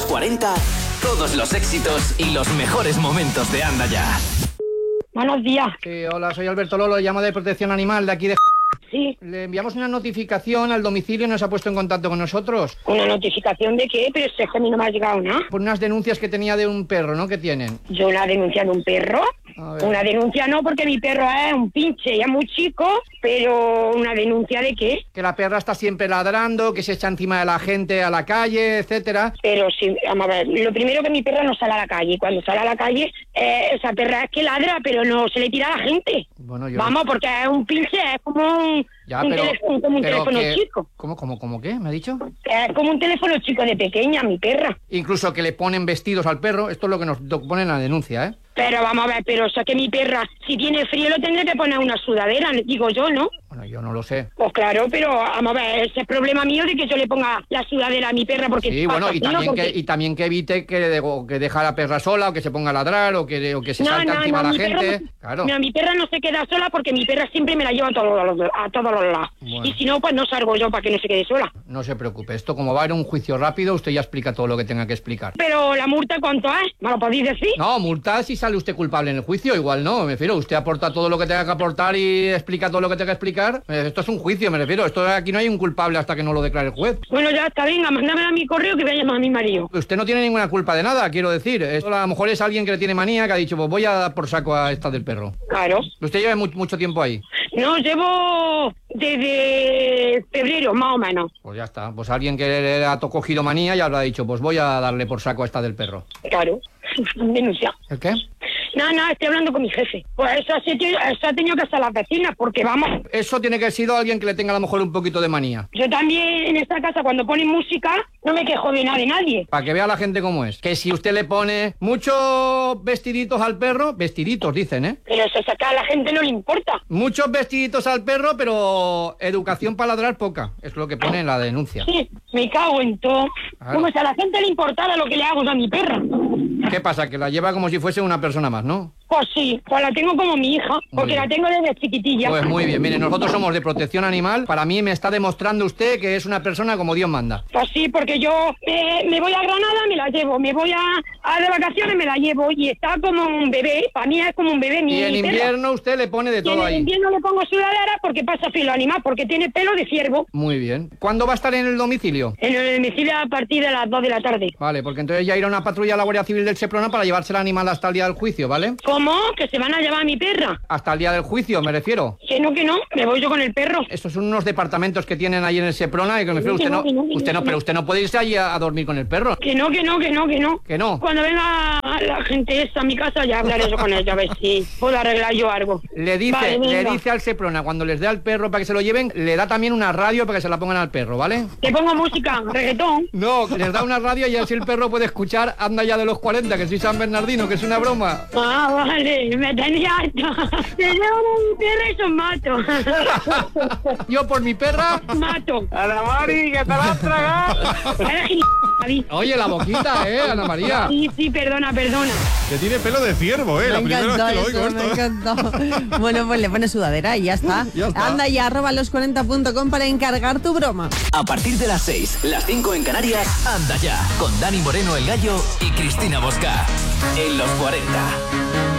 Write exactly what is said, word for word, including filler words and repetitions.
los cuarenta, todos los éxitos y los mejores momentos de Anda Ya. Buenos días. Sí, hola, soy Alberto Lolo, llamo de Protección Animal de aquí de... Sí. Le enviamos una notificación al domicilio y nos ha puesto en contacto con nosotros. ¿Una notificación de qué? Pero si es que a mí no me ha llegado nada. Por unas denuncias que tenía de un perro, ¿no? Que tienen. ¿Yo una denuncia de un perro? Una denuncia no, porque mi perro es un pinche, ya muy chico, pero ¿una denuncia de qué? Que la perra está siempre ladrando, que se echa encima de la gente a la calle, etcétera. Pero sí, vamos a ver, lo primero que mi perra no sale a la calle. Cuando sale a la calle, eh, esa perra es que ladra, pero no se le tira a la gente. Bueno, yo... Vamos, porque es un pinche, es como un, ya, un, pero, teléfono, como un pero teléfono que... chico. ¿Cómo, cómo, cómo qué? ¿Me ha dicho? Es como un teléfono chico de pequeña, mi perra. Incluso que le ponen vestidos al perro, esto es lo que nos ponen en la denuncia, ¿eh? Pero vamos a ver, pero o sea que mi perra, si tiene frío, lo tendré que poner una sudadera, digo yo, ¿no? Bueno, yo no lo sé. Pues claro, pero vamos a ver, ese es problema mío de que yo le ponga la sudadera a mi perra porque... Sí, bueno, y también, porque... que, y también que evite que, de, que deja a la perra sola o que se ponga a ladrar o que, o que se no, salta no, encima no, a la mi gente. Perra no, claro. No, mi perra no se queda sola porque mi perra siempre me la lleva a todos los, a todos los lados. Bueno. Y si no, pues no salgo yo para que no se quede sola. No se preocupe, esto como va a ir un juicio rápido, usted ya explica todo lo que tenga que explicar. Pero la multa, ¿cuánto es? ¿Me lo podéis decir? No, multa si sale usted culpable en el juicio, igual no, me refiero, usted aporta todo lo que tenga que aportar y explica todo lo que tenga que explicar. Esto es un juicio, me refiero, esto aquí no hay un culpable hasta que no lo declare el juez. Bueno, ya está, venga, mándame a mi correo que voy a llamar a mi marido. Usted no tiene ninguna culpa de nada, quiero decir. Esto a lo mejor es alguien que le tiene manía, que ha dicho, pues voy a dar por saco a esta del perro. Claro. ¿Usted lleva mu mucho tiempo ahí? No, llevo desde febrero, más o menos. Pues ya está, pues alguien que le ha cogido manía ya habrá dicho, pues voy a darle por saco a esta del perro. Claro, denuncia. ¿El qué? No, no, estoy hablando con mi jefe. Pues eso, así, eso ha tenido que hacer las vecinas, porque vamos... Eso tiene que haber sido alguien que le tenga a lo mejor un poquito de manía. Yo también en esta casa, cuando ponen música, no me quejo de nada de nadie. Para que vea la gente cómo es. Que si usted le pone muchos vestiditos al perro, vestiditos dicen, ¿eh? Pero eso es que a la gente no le importa. Muchos vestiditos al perro, pero educación para ladrar poca. Es lo que pone en la denuncia. Sí, me cago en todo. Claro. Como si a la gente le importara lo que le hago a mi perra. ¿Qué pasa? Que la lleva como si fuese una persona más, ¿no? Pues sí, pues la tengo como mi hija, porque la tengo desde chiquitilla. Pues muy bien, mire, nosotros somos de Protección Animal. Para mí me está demostrando usted que es una persona como Dios manda. Pues sí, porque yo eh, me voy a Granada, me la llevo, me voy a, a de vacaciones, me la llevo, y está como un bebé, para mí es como un bebé. Mi y en invierno perro. Usted le pone de todo y en ahí. En invierno le pongo sudadera porque pasa filo animal, porque tiene pelo de ciervo. Muy bien. ¿Cuándo va a estar en el domicilio? En el domicilio a partir de las dos de la tarde. Vale, porque entonces ya irá una patrulla a la Guardia Civil del Seprona para llevarse el animal hasta el día del juicio, ¿vale? ¿Cómo? ¿Que se van a llevar a mi perra? Hasta el día del juicio, me refiero. Que no, que no, me voy yo con el perro. Estos son unos departamentos que tienen ahí en el Seprona y que me refiero, usted no, no, no, usted no, pero usted no puede irse allí a, a dormir con el perro. Que no, que no, que no, que no. Que no. Cuando venga la gente esta a mi casa ya hablaré yo con ella, a ver si puedo arreglar yo algo. Le dice, vale, le dice al Seprona, cuando les dé al perro para que se lo lleven, le da también una radio para que se la pongan al perro, ¿vale? ¿Te pongo música? ¿Reggaetón? No, les da una radio y así el perro puede escuchar Anda Ya de los cuarenta, que soy San Bernardino, que es una broma. Ah, vale, me tenía harta. Te llevo mi perra y son mato. Yo por mi perra... Mato. Ana Mari, que te la has tragado. Oye, la boquita, ¿eh, Ana María? Sí, sí, perdona, perdona. Que tiene pelo de ciervo, ¿eh? Me la primera vez que lo oigo eso, esto. Me encantó. Bueno, pues le pone sudadera y ya está. Ya está. Anda ya, arroba los cuarenta punto com para encargar tu broma. A partir de las seis, las cinco en Canarias, Anda Ya, con Dani Moreno el Gallo y Cristina Bosca. En los cuarenta.